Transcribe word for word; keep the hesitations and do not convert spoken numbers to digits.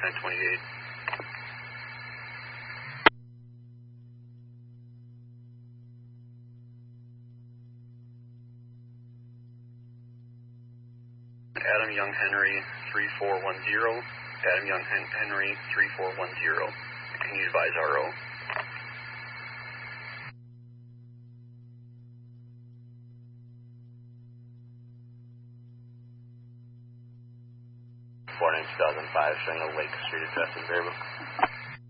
ten twenty-eight. Adam Young Henry, three four one zero. Adam Young Hen- Henry, three four one zero. Can you advise R O? four nine two thousand five, showing a Lake Street address as variable.